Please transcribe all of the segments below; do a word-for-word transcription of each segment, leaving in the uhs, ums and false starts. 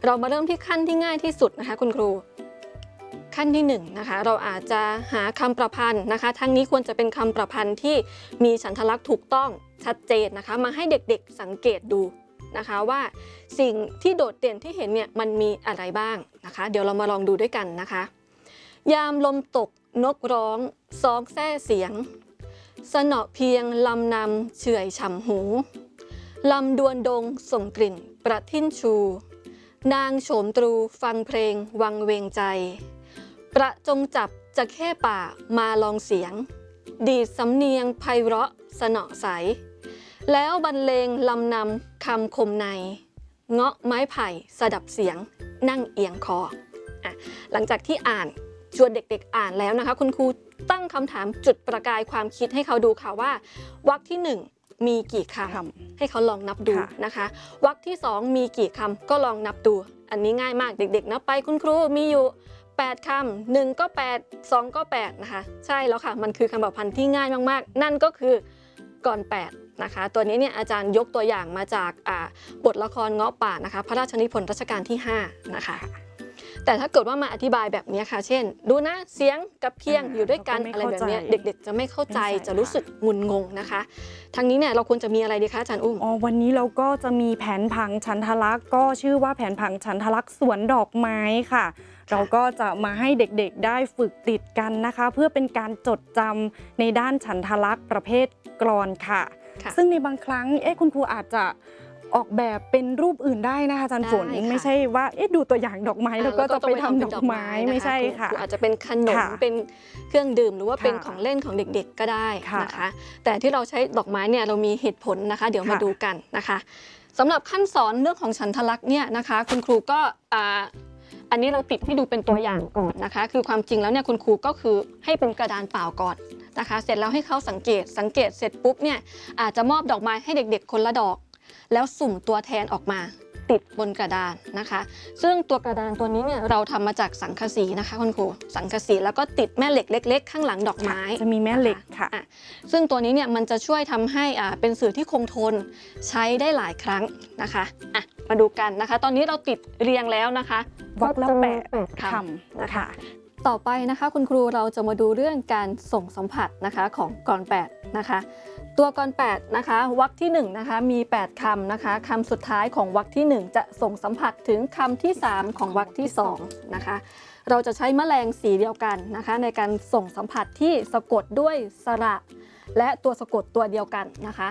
เรามาเริ่มที่ขั้นที่ง่ายที่สุดนะคะคุณครูขั้นที่หนึ่งนะคะเราอาจจะหาคำประพันธ์นะคะทั้งนี้ควรจะเป็นคำประพันธ์ที่มีฉันทลักษณ์ถูกต้องชัดเจนนะคะมาให้เด็กๆสังเกตดูนะคะว่าสิ่งที่โดดเด่นที่เห็นเนี่ยมันมีอะไรบ้างนะคะเดี๋ยวเรามาลองดูด้วยกันนะคะยามลมตกนกร้องซอกแซ่เสียงสนอเพียงลำนำเฉื่อยฉ่ำหูลำดวนดงส่งกลิ่นประทิ่นชูนางโฉมตรูฟังเพลงวังเวงใจประจงจับจะแค่ป่ามาลองเสียงดีดสำเนียงไพเราะสนอใสแล้วบรรเลงลำนำคำคมในเงาะไม้ไผ่สดับเสียงนั่งเอียงคออ่ะหลังจากที่อ่านชวนเด็กๆอ่านแล้วนะคะคุณครูตั้งคำถามจุดประกายความคิดให้เขาดูค่ะว่าวรรคที่หนึ่งมีกี่คำให้เขาลองนับดูนะคะวรรคที่สองมีกี่คำก็ลองนับดูอันนี้ง่ายมากเด็กๆนับไปคุณครูมีอยู่แปดคำหนึ่งก็แปด สองก็แปดนะคะใช่แล้วค่ะมันคือคำประพันธ์ที่ง่ายมากๆนั่นก็คือกลแปดนะคะตัวนี้เนี่ยอาจารย์ยกตัวอย่างมาจากบทละครเงาะป่านะคะพระราชนิพนธ์รัชกาลที่ห้านะคะแต่ถ้าเกิดว่ามาอธิบายแบบนี้ค่ะเช่นดูนะเสียงกับเพียงอยู่ด้วยกันอะไรแบบนี้เด็กๆจะไม่เข้าใจจะรู้สึกงุนงงนะคะทั้งนี้เนี่ยเราควรจะมีอะไรดีคะอาจารย์อุ้มอ๋อวันนี้เราก็จะมีแผนผังฉันทลักษณ์ก็ชื่อว่าแผนผังฉันทลักษณ์สวนดอกไม้ค่ะเราก็จะมาให้เด็กๆได้ฝึกติดกันนะคะเพื่อเป็นการจดจำในด้านฉันทลักษณ์ประเภทกลอนค่ะซึ่งในบางครั้งเอ๊ะคุณครูอาจจะออกแบบเป็นรูปอื่นได้นะคะอาจารย์ฝนไม่ใช่ว่าเอ๊ะดูตัวอย่างดอกไม้แล้วก็จะไปทำดอกไม้ไม่ใช่ค่ะอาจจะเป็นขนมเป็นเครื่องดื่มหรือว่าเป็นของเล่นของเด็กๆก็ได้นะคะแต่ที่เราใช้ดอกไม้เนี่ยเรามีเหตุผลนะคะเดี๋ยวมาดูกันนะคะสำหรับขั้นสอนเรื่องของฉันทลักษณ์เนี่ยนะคะคุณครูก็อันนี้เราติดให้ดูเป็นตัวอย่างก่อนนะคะคือความจริงแล้วเนี่ยคุณครูก็คือให้เป็นกระดานเปล่าก่อนนะคะเสร็จแล้วให้เขาสังเกตสังเกตเสร็จปุ๊บเนี่ยอาจจะมอบดอกไม้ให้เด็กๆคนละดอกแล้วสุ่มตัวแทนออกมาติดบนกระดานนะคะซึ่งตัวกระดานตัวนี้เนี่ยเราทำมาจากสังกะสีนะคะคุณครูสังกะสีแล้วก็ติดแม่เหล็กเล็กๆข้างหลังดอกไม้จะมีแม่เหล็กค่ะซึ่งตัวนี้เนี่ยมันจะช่วยทำให้อ่าเป็นสื่อที่คงทนใช้ได้หลายครั้งนะคะอ่ะมาดูกันนะคะตอนนี้เราติดเรียงแล้วนะคะวรรคละแปดคำนะคะต่อไปนะคะคุณครูเราจะมาดูเรื่องการส่งสัมผัสนะคะของกลแปดนะคะตัวกลแปดนะคะวรรคที่หนึ่งนะคะมีแปดคำนะคะคำสุดท้ายของวรรคที่หนึ่งจะส่งสัมผัสถึงคำที่สามของวรรคที่สองนะคะเราจะใช้แมลงสีเดียวกันนะคะในการส่งสัมผัสที่สะกดด้วยสระและตัวสะกดตัวเดียวกันนะคะ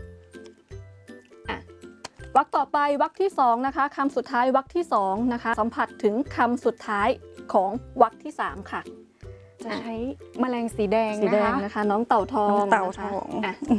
วรรคต่อไปวรรคที่สองนะคะคำสุดท้ายวรรคที่สองนะคะสัมผัสถึงคำสุดท้ายของวรรคที่สามค่ะจะใช้แมลงสีแดงสีแดงนะคะน้องเต่าทองเต่าทอง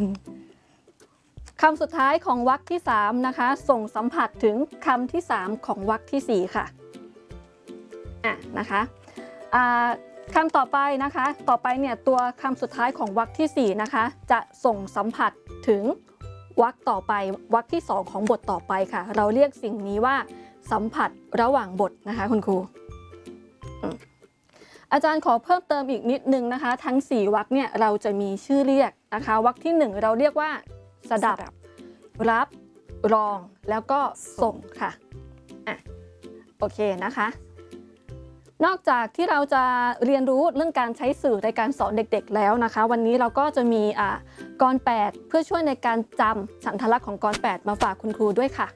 คำสุดท้ายของวรรคที่สามนะคะส่งสัมผัสถึงคำที่สามของวรรคที่สี่ค่ะอ่ะนะคะคำต่อไปนะคะต่อไปเนี่ยตัวคำสุดท้ายของวรรคที่สี่นะคะจะส่งสัมผัสถึงวรรคต่อไปวรรคที่สองของบทต่อไปค่ะเราเรียกสิ่งนี้ว่าสัมผัสระหว่างบทนะคะคุณครูอาจารย์ขอเพิ่มเติมอีกนิดนึงนะคะทั้งสี่วรรคเนี่ยเราจะมีชื่อเรียกนะคะวรรคที่หนึ่งเราเรียกว่าสดับรับรองแล้วก็ส่งค่ะอ่ะโอเคนะคะนอกจากที่เราจะเรียนรู้เรื่องการใช้สื่อในการสอนเด็กๆแล้วนะคะวันนี้เราก็จะมีอ่ากลแปดเพื่อช่วยในการจำฉันทลักษณ์ของกลแปดมาฝากคุณครูด้วยค่ะ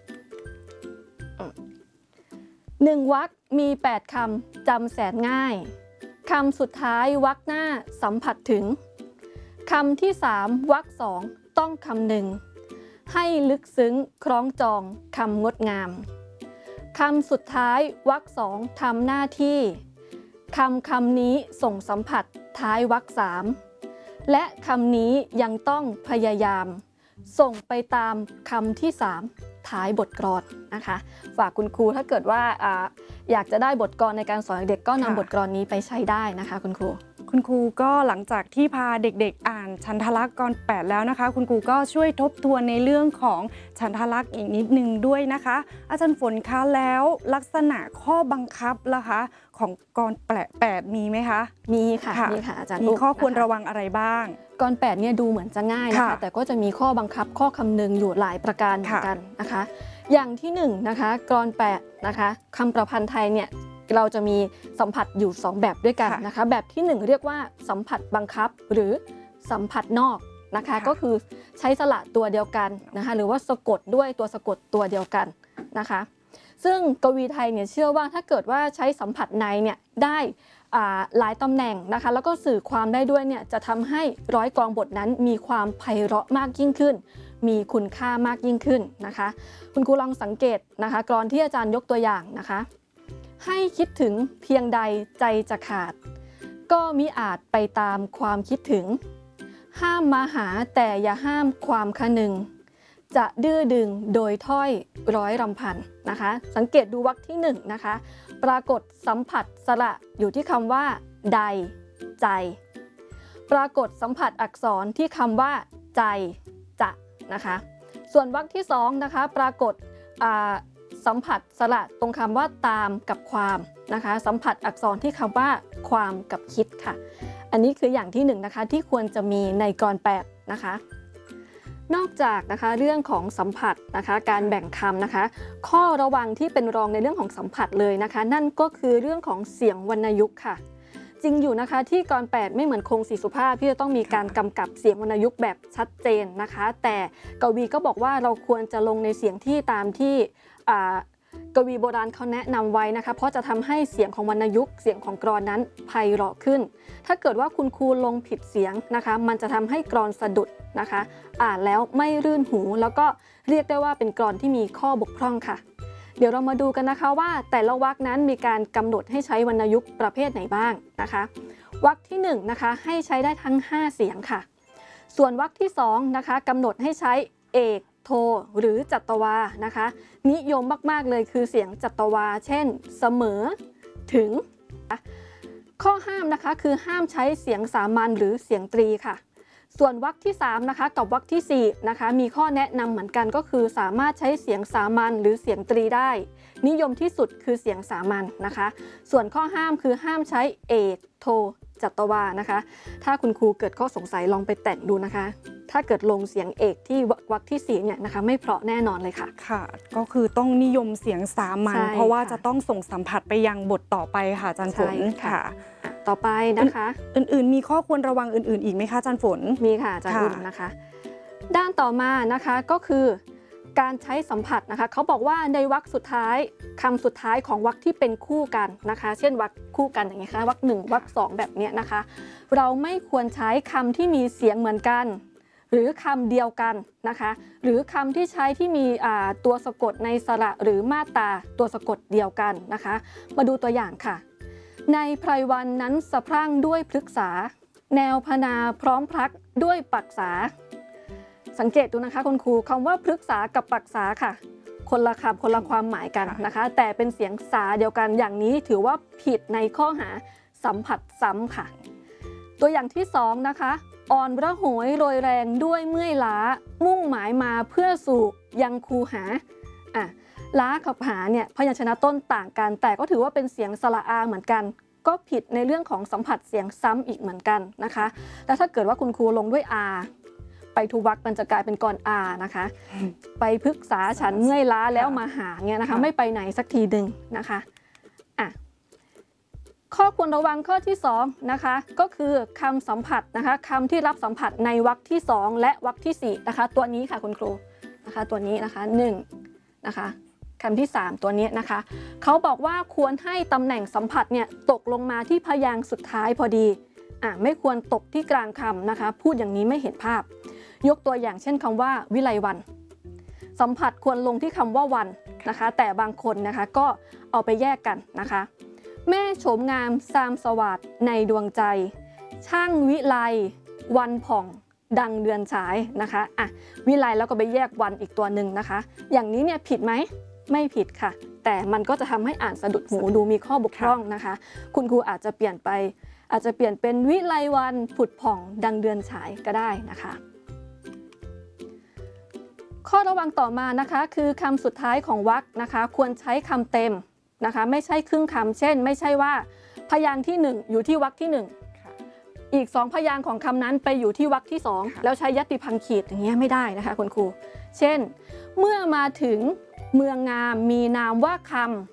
หนึ่งวรรคมีแปดคำจำแสนง่ายคำสุดท้ายวรรคหน้าสัมผัสถึงคำที่สามวรรคสองต้องคำหนึ่งให้ลึกซึ้งคล้องจองคำงดงามคำสุดท้ายวรรคสองทำหน้าที่คำคำนี้ส่งสัมผัสท้ายวรรคสามและคำนี้ยังต้องพยายามส่งไปตามคำที่สามท้ายบทกลอนนะคะฝากคุณครูถ้าเกิดว่าออยากจะได้บทกลอนในการสอนเด็กก็นำบทกลอนนี้ไปใช้ได้นะคะคุณครูคุณครูก็หลังจากที่พาเด็กๆอ่านฉันทลักษณ์กลแปดแล้วนะคะคุณครูก็ช่วยทบทวนในเรื่องของฉันทลักษณ์อีกนิดนึงด้วยนะคะอาจารย์ฝนคะแล้วลักษณะข้อบังคับล่ะคะของกลแปดมีไหมคะมีค่ะมีค่ะอาจารย์มีข้อควรระวังอะไรบ้างกลแปดเนี่ยดูเหมือนจะง่ายนะคะแต่ก็จะมีข้อบังคับข้อคำนึงอยู่หลายประการเหมือนกันนะคะอย่างที่หนึ่งนะคะกลอนแปดนะคะคำประพันธ์ไทยเนี่ยเราจะมีสัมผัสอยู่สองแบบด้วยกันนะคะแบบที่หนึ่งเรียกว่าสัมผัสบังคับหรือสัมผัสนอกนะคะก็คือใช้สระตัวเดียวกันนะคะหรือว่าสะกดด้วยตัวสะกดตัวเดียวกันนะคะซึ่งกวีไทยเนี่ยเชื่อว่าถ้าเกิดว่าใช้สัมผัสในเนี่ยได้หลายตำแหน่งนะคะแล้วก็สื่อความได้ด้วยเนี่ยจะทำให้ร้อยกลองบทนั้นมีความไพเราะมากยิ่งขึ้นมีคุณค่ามากยิ่งขึ้นนะคะคุณครูลองสังเกตนะคะกลอนที่อาจารย์ยกตัวอย่างนะคะให้คิดถึงเพียงใดใจจะขาดก็มิอาจไปตามความคิดถึงห้ามมาหาแต่อย่าห้ามความคะนึงจะดื้อดึงโดยถ้อยร้อยรำพันนะคะสังเกตดูวรรคที่หนึ่งนะคะปรากฏสัมผัสสระอยู่ที่คำว่าใดใจปรากฏสัมผัสอักษรที่คำว่าใจจะนะคะส่วนวรรคที่สองนะคะปรากฏสัมผัสสระตรงคำว่าตามกับความนะคะสัมผัสอักษรที่คำว่าความกับคิดค่ะอันนี้คืออย่างที่หนึ่งนะคะที่ควรจะมีในกลแปดนะคะนอกจากนะคะเรื่องของสัมผัสนะคะการแบ่งคำนะคะข้อระวังที่เป็นรองในเรื่องของสัมผัสเลยนะคะนั่นก็คือเรื่องของเสียงวรรณยุกต์ค่ะจริงอยู่นะคะที่กลแปดไม่เหมือนคงศรีสุภาพที่จะต้องมีการกำกับเสียงวรรณยุกต์แบบชัดเจนนะคะแต่กวีก็บอกว่าเราควรจะลงในเสียงที่ตามที่กวีโบราณเขาแนะนำไว้นะคะเพราะจะทำให้เสียงของวรรณยุกต์เสียงของกลอนนั้นไพเราะขึ้นถ้าเกิดว่าคุณครูลงผิดเสียงนะคะมันจะทำให้กลอนสะดุดนะคะอ่านแล้วไม่รื่นหูแล้วก็เรียกได้ว่าเป็นกลอนที่มีข้อบกพร่องค่ะเดี๋ยวเรามาดูกันนะคะว่าแต่ละวรรคนั้นมีการกำหนดให้ใช้วรรณยุกต์ประเภทไหนบ้างนะคะวรรคที่หนึ่งนะคะให้ใช้ได้ทั้งห้าเสียงค่ะส่วนวรรคที่สองนะคะกำหนดให้ใช้เอกโทหรือจัตวานะคะนิยมมากๆเลยคือเสียงจัตวาเช่นเสมอถึงข้อห้ามนะคะคือห้ามใช้เสียงสามัญหรือเสียงตรีค่ะส่วนวรรคที่สามนะคะกับวรรคที่สี่นะคะมีข้อแนะนำเหมือนกันก็คือสามารถใช้เสียงสามัญหรือเสียงตรีได้นิยมที่สุดคือเสียงสามัญนะคะส่วนข้อห้ามคือห้ามใช้เอกโทจัตวานะคะถ้าคุณครูเกิดข้อสงสัยลองไปแต่งดูนะคะถ้าเกิดลงเสียงเอกที่วรรคที่สี่เนี่ยนะคะไม่เพราะแน่นอนเลยค่ะค่ะก็คือต้องนิยมเสียงสามัญเพราะว่าจะต้องส่งสัมผัสไปยังบทต่อไปค่ะอาจารย์ฝนค่ะต่อไปนะคะอื่นๆมีข้อควรระวังอื่นๆอีกไหมคะอาจารย์ฝนมีค่ะอาจารย์อุ่นนะคะด้านต่อมานะคะก็คือการใช้สัมผัสนะคะเขาบอกว่าในวรรคสุดท้ายคำสุดท้ายของวรรคที่เป็นคู่กันนะคะเช่นวรรคคู่กันอย่างนี้ค่ะวรรคหนึ่งวรรคสองแบบนี้นะคะเราไม่ควรใช้คำที่มีเสียงเหมือนกันหรือคำเดียวกันนะคะหรือคำที่ใช้ที่มีตัวสะกดในสระหรือมาตราตัวสะกดเดียวกันนะคะมาดูตัวอย่างค่ะในไพรวันนั้นสะพรั่งด้วยพฤกษาแนวพนาพร้อมพลักด้วยปักษาสังเกตดูนะคะคุณครูคำว่าพฤกษากับปักษาค่ะคนละคำคนละความหมายกันนะคะแต่เป็นเสียงสาเดียวกันอย่างนี้ถือว่าผิดในข้อหาสัมผัสซ้ำค่ะตัวอย่างที่สองนะคะอ่อนระหวยโรยแรงด้วยเมื่อยล้ามุ่งหมายมาเพื่อสู่ยังคูหาอ่ะล้ากับหาเนี่ยพยัญชนะต้นต่างกันแต่ก็ถือว่าเป็นเสียงสระอาเหมือนกันก็ผิดในเรื่องของสัมผัสเสียงซ้ำอีกเหมือนกันนะคะแล้วถ้าเกิดว่าคุณครูลงด้วยอาไปทุวรรคมันจะกลายเป็นกรอานะคะไปพฤกษาฉันเมื่อยล้าแล้วมาหาเนี่ยนะคะไม่ไปไหนสักทีหนึ่งนะคะอ่ะข้อควรระวังข้อที่สองนะคะก็คือคำสัมผัสนะคะคำที่รับสัมผัสในวรรคที่สองและวรรคที่สี่นะคะตัวนี้ค่ะคุณครูนะคะตัวนี้นะคะหนึ่งนะคะคำที่สามตัวนี้นะคะเขาบอกว่าควรให้ตำแหน่งสัมผัสเนี่ยตกลงมาที่พยางค์สุดท้ายพอดีอ่ะไม่ควรตกที่กลางคำนะคะพูดอย่างนี้ไม่เห็นภาพยกตัวอย่างเช่นคำว่าวิไลวันสัมผัสควรลงที่คำว่าวันนะคะแต่บางคนนะคะก็เอาไปแยกกันนะคะแม่โฉมงามซามสวัสดในดวงใจช่างวิไลวันผ่องดังเดือนฉายนะคะอ่ะวิไลแล้วก็ไปแยกวันอีกตัวหนึ่งนะคะอย่างนี้เนี่ยผิดไหมไม่ผิดค่ะแต่มันก็จะทำให้อ่านสะดุดหูดูมีข้อบกพร่องนะคะคุณครูอาจจะเปลี่ยนไปอาจจะเปลี่ยนเป็นวิไลวันผุดผ่องดังเดือนฉายก็ได้นะคะข้อระวังต่อมานะคะคือคำสุดท้ายของวรรคนะคะควรใช้คำเต็มนะคะไม่ใช่ครึ่งคำเช่นไม่ใช่ว่าพยางค์ที่หนึ่งอยู่ที่วรรคที่หนึ่งอีกสองพยางค์ของคำนั้นไปอยู่ที่วรรคที่สองแล้วใช้ยติพันธ์ขีดอย่างเงี้ยไม่ได้นะคะคุณครูเช่นเมื่อมาถึงเมืองงามมีนามว่าค